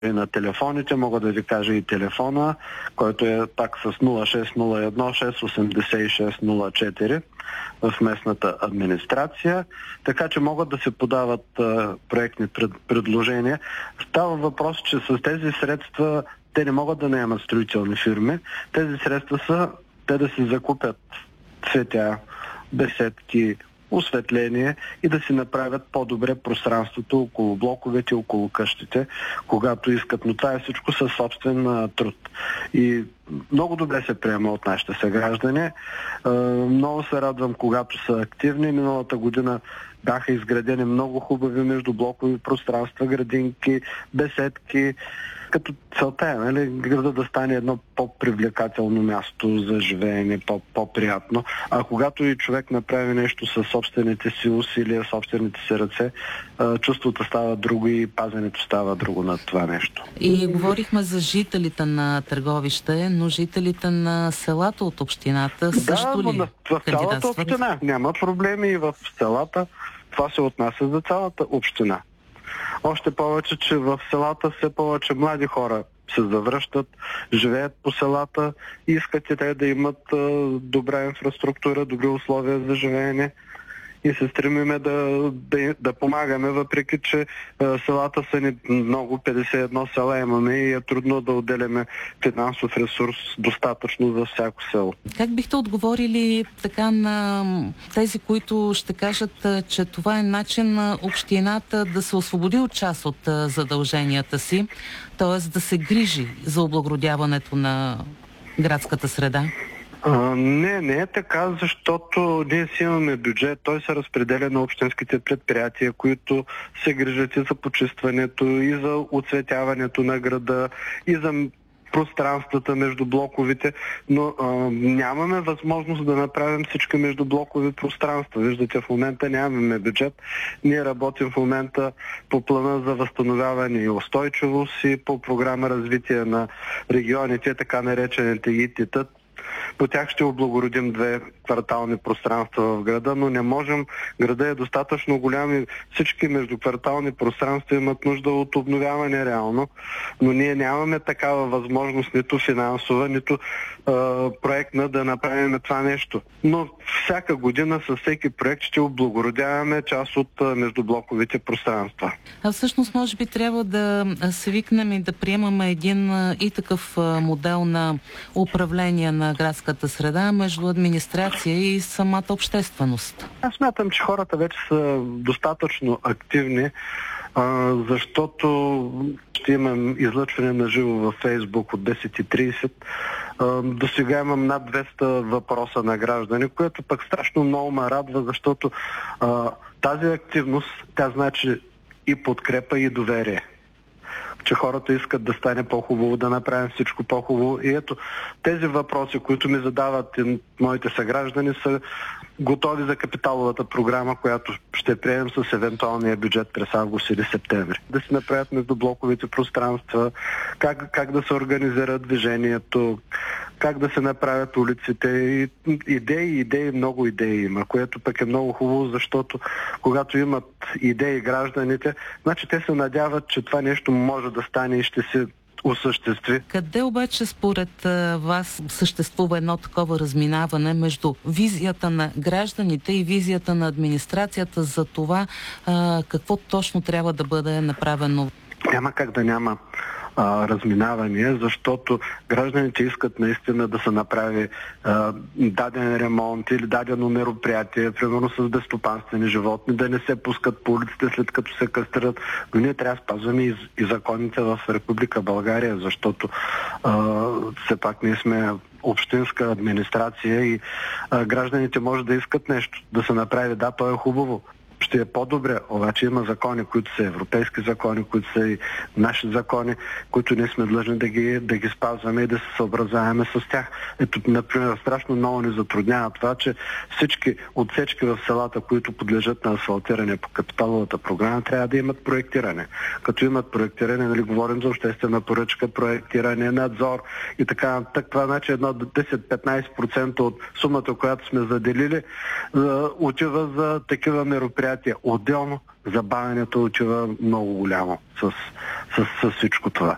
И на телефоните мога да ви кажа и телефона, който е пак с 0601 686 04 в местната администрация, така че могат да се подават проектни предложения. Става въпрос, че с тези средства те не могат да наемат строителни фирми. Тези средства са те да си закупят цветя, беседки, осветление и да си направят по-добре пространството около блоковете, около къщите, когато искат. Но това е всичко със собствен труд. И много добре се приема от нашите съграждани. Много се радвам, когато са активни. Миналата година бяха изградени много хубави междублокови пространства, градинки, беседки, като целта е, нали, града да стане едно по-привлекателно място за живеене, по-приятно. А когато и човек направи нещо със собствените си усилия, собствените си ръце, чувството става друго и пазенето става друго на това нещо. И говорихме за жителите на Търговище, но жителите на селата от общината също ли в цялата община няма проблеми и в селата. Това се отнася за цялата община. Още повече, че в селата все повече млади хора се завръщат, живеят по селата и искат и те да имат добра инфраструктура, добри условия за живеене. И се стремиме да помагаме, въпреки че селата са ни много, 51 села имаме и е трудно да отделяме финансов ресурс достатъчно за всяко село. Как бихте отговорили така на тези, които ще кажат, че това е начин на общината да се освободи от част от задълженията си, т.е. да се грижи за облагородяването на градската среда? Не е така, защото ние си имаме бюджет, той се разпределя на общинските предприятия, които се грижат и за почистването, и за оцветяването на града, и за пространствата между блоковите, но нямаме възможност да направим всички междублокови пространства. Виждате, в момента нямаме бюджет. Ние работим в момента по плана за възстановяване и устойчивост и по програма развитие на регионите, така наречените ИТТ. По тях ще облагородим 2 квартални пространства в града, но не можем. Града е достатъчно голям и всички междуквартални пространства имат нужда от обновяване реално, но ние нямаме такава възможност, нито финансова, нито проектна, да направим това нещо. Но всяка година със всеки проект ще облагородяваме част от междублоковите пространства. А всъщност може би трябва да свикнем и да приемаме един и такъв модел на управление на градската среда между администрация и самата общественост. Аз смятам, че хората вече са достатъчно активни, защото ще имам излъчване на живо във Фейсбук от 10:30. До сега имам над 200 въпроса на граждани, което пък страшно много ме радва, защото тази активност, тя значи и подкрепа, и доверие. Че хората искат да стане по-хубаво, да направим всичко по-хубаво. И ето, тези въпроси, които ми задават и моите съграждани, са готови за капиталовата програма, която ще приемем с евентуалния бюджет през август или септември. Да се направят междублоковите пространства, как да се организира движението, как да се направят улиците. И идеи, много идеи има, което пък е много хубаво, защото когато имат идеи гражданите, значи те се надяват, че това нещо може да стане и ще се осъществи. Къде обаче според вас съществува едно такова разминаване между визията на гражданите и визията на администрацията за това какво точно трябва да бъде направено? Няма как да няма разминавания, защото гражданите искат наистина да се направи даден ремонт или дадено мероприятие, примерно с безстопанствени животни, да не се пускат по улиците след като се кастрират. Но ние трябва да спазваме и законите в Република България, защото все пак ние сме общинска администрация и гражданите може да искат нещо да се направи. Да, то е хубаво. Ще е по-добре, обаче има закони, които са европейски закони, които са и наши закони, които ние сме длъжни да ги спазваме и да се съобразяваме с тях. Ето, например, страшно много ни затруднява това, че всички отсечки в селата, които подлежат на асфалтиране по капиталовата програма, трябва да имат проектиране. Като имат проектиране, нали, говорим за обществена поръчка, проектиране, надзор и така нататък. Това значи едно 10-15% от сумата, която сме заделили, отива за такива мероприятия. Отделно забавянето отива много голямо с всичко това.